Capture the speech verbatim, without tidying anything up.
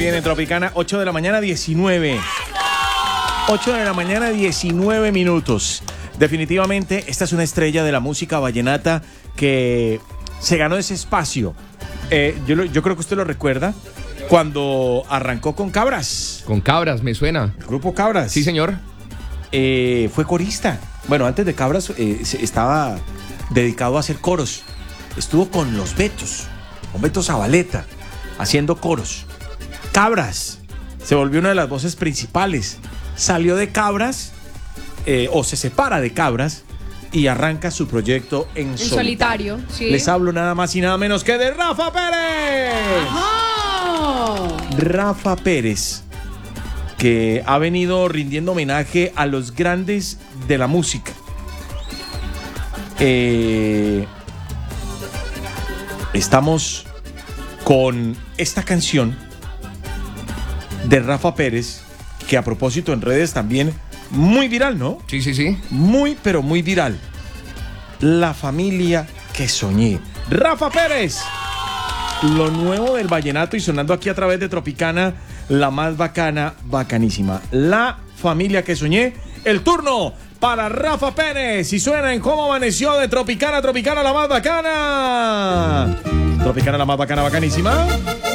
bien en Tropicana, ocho de la mañana, diecinueve. ocho de la mañana, diecinueve minutos. Definitivamente, esta es una estrella de la música vallenata que se ganó ese espacio. Eh, yo, lo, yo creo que usted lo recuerda cuando arrancó con Cabras. Con Cabras, me suena. El grupo Cabras. Sí, señor. Eh, fue corista. Bueno, antes de Cabras eh, estaba dedicado a hacer coros. Estuvo con los Betos, con Beto Zabaleta, haciendo coros. Cabras se volvió una de las voces principales. Salió de Cabras, eh, o se separa de Cabras, y arranca su proyecto en, En solitario. solitario, sí. Les hablo nada más y nada menos que de Rafa Pérez. ¡Ajá! Rafa Pérez, que ha venido rindiendo homenaje a los grandes de la música. Eh, estamos con esta canción de Rafa Pérez, que a propósito en redes también muy viral, ¿no? Sí, sí, sí. Muy, pero muy viral. La familia que soñé. Rafa Pérez. Lo nuevo del vallenato y sonando aquí a través de Tropicana, la más bacana, bacanísima. La familia que soñé. El turno para Rafa Pérez. Y suena en Cómo Amaneció de Tropicana, Tropicana, la más bacana. Tropicana, la más bacana, bacanísima.